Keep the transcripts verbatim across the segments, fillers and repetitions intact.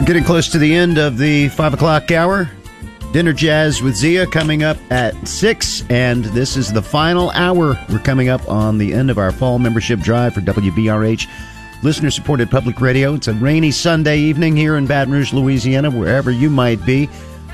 Getting close to the end of the five o'clock hour. Dinner Jazz with Zia coming up at six, and this is the final hour. We're coming up on the end of our fall membership drive for W B R H, listener-supported public radio. It's a rainy Sunday evening here in Baton Rouge, Louisiana, wherever you might be.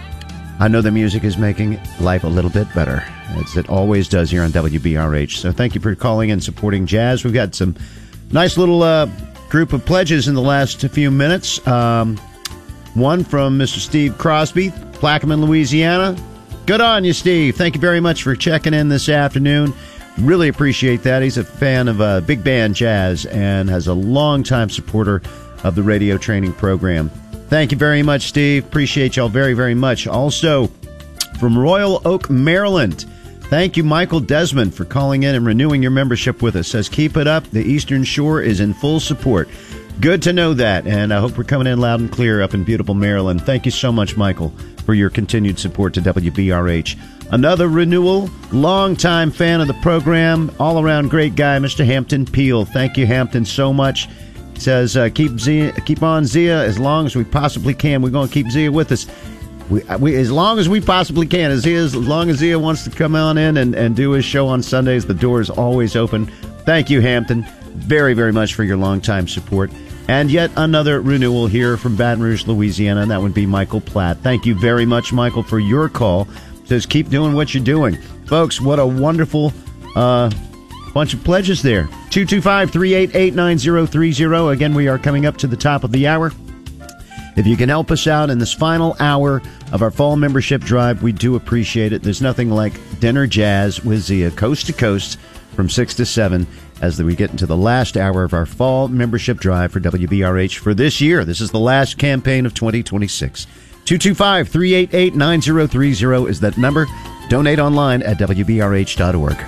I know the music is making life a little bit better, as it always does here on W B R H. So thank you for calling and supporting Jazz. We've got some nice little uh, group of pledges in the last few minutes. Um, one from Mister Steve Crosby, Plaquemine, Louisiana. Good on you, Steve. Thank you very much for checking in this afternoon. Really appreciate that. He's a fan of uh, big band jazz and has a long-time supporter of the radio training program. Thank you very much, Steve. Appreciate y'all very, very much. Also, from Royal Oak, Maryland, thank you, Michael Desmond, for calling in and renewing your membership with us. Says, keep it up. The Eastern Shore is in full support. Good to know that, and I hope we're coming in loud and clear up in beautiful Maryland. Thank you so much, Michael, for your continued support to W B R H. Another renewal, longtime fan of the program, all-around great guy, Mister Hampton Peel. Thank you, Hampton, so much. He says, uh, keep Zia, keep on Zia as long as we possibly can. We're going to keep Zia with us. We, we, as long as we possibly can. As, Zia, as long as Zia wants to come on in and, and do his show on Sundays, the door is always open. Thank you, Hampton, very, very much for your longtime support. And yet another renewal here from Baton Rouge, Louisiana, and that would be Michael Platt. Thank you very much, Michael, for your call. Says, keep doing what you're doing. Folks, what a wonderful uh, bunch of pledges there. two two five, three eight eight, nine zero three zero. Again, we are coming up to the top of the hour. If you can help us out in this final hour of our fall membership drive, we do appreciate it. There's nothing like Dinner Jazz with Zia, coast to coast, from six to seven, as we get into the last hour of our fall membership drive for W B R H for this year. This is the last campaign of twenty twenty-six. two two five, three eight eight, nine zero three zero is that number. Donate online at W B R H dot org.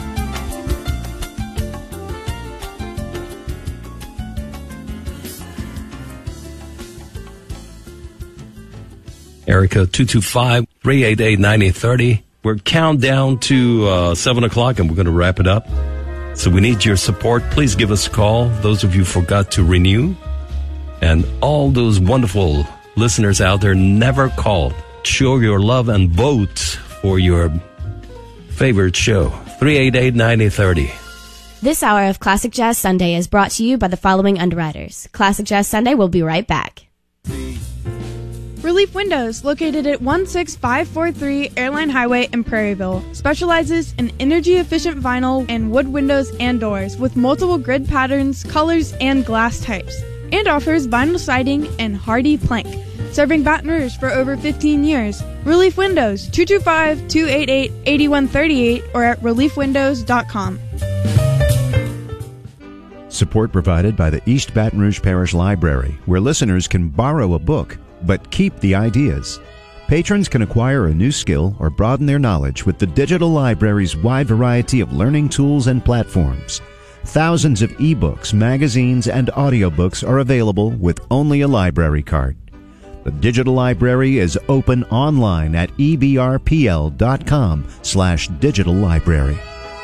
Erica, two two five, three eight eight, nine zero three zero. We're countdown to uh, seven o'clock, and we're going to wrap it up. So we need your support. Please give us a call. Those of you who forgot to renew. And all those wonderful listeners out there never called. Show your love and vote for your favorite show. three eight eight, nine zero three zero. This hour of Classic Jazz Sunday is brought to you by the following underwriters. Classic Jazz Sunday will be right back. Relief Windows, located at one six five four three Airline Highway in Prairieville, specializes in energy-efficient vinyl and wood windows and doors with multiple grid patterns, colors, and glass types, and offers vinyl siding and hardy plank. Serving Baton Rouge for over fifteen years. Relief Windows, two two five, two eight eight, eight one three eight or at relief windows dot com. Support provided by the East Baton Rouge Parish Library, where listeners can borrow a book but keep the ideas. Patrons can acquire a new skill or broaden their knowledge with the digital library's wide variety of learning tools and platforms. Thousands of ebooks, magazines, and audiobooks are available with only a library card. The digital library is open online at e b r p l dot com slash digital library.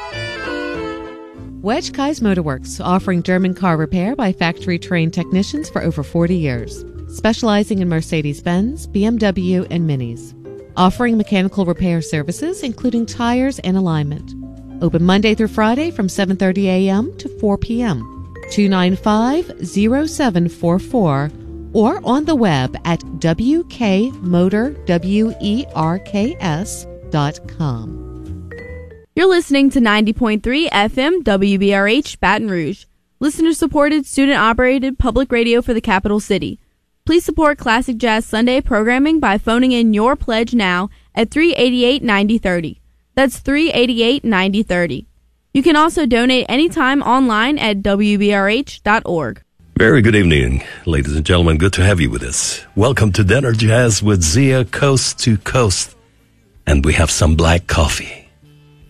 Wedge Kai's Motorworks, offering German car repair by factory-trained technicians for over forty years. Specializing in Mercedes-Benz, B M W, and Minis. Offering mechanical repair services, including tires and alignment. Open Monday through Friday from seven thirty a.m. to four p.m. two nine five, zero seven four four or on the web at w k motor werks dot com. You're listening to ninety point three F M W B R H Baton Rouge, listener-supported, student-operated public radio for the capital city. Please support Classic Jazz Sunday programming by phoning in your pledge now at three eight eight, nine zero three zero. That's three eight eight, nine zero three zero. You can also donate anytime online at w b r h dot org. Very good evening, ladies and gentlemen. Good to have you with us. Welcome to Dinner Jazz with Zia, coast to coast. And we have some black coffee.